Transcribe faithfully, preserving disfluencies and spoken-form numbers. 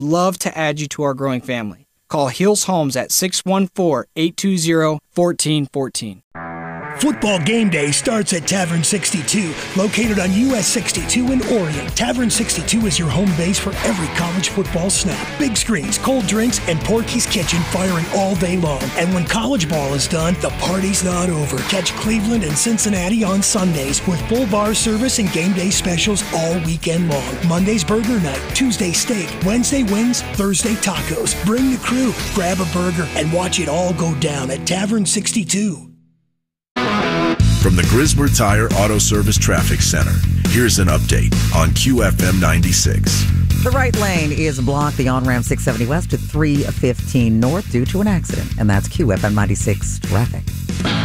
love to add you to our growing family. Call Hills Homes at six one four, eight two zero, one four one four. Football game day starts at Tavern sixty-two, located on U S sixty-two in Orion. Tavern sixty-two is your home base for every college football snap. Big screens, cold drinks, and Porky's Kitchen firing all day long. And when college ball is done, the party's not over. Catch Cleveland and Cincinnati on Sundays with full bar service and game day specials all weekend long. Monday's burger night, Tuesday steak, Wednesday wings, Thursday tacos. Bring the crew, grab a burger, and watch it all go down at Tavern sixty-two. From the Grismer Tire Auto Service Traffic Center, here's an update on Q F M ninety-six. The right lane is blocked, the on-ramp six seventy west to three fifteen north due to an accident. And that's Q F M ninety-six traffic.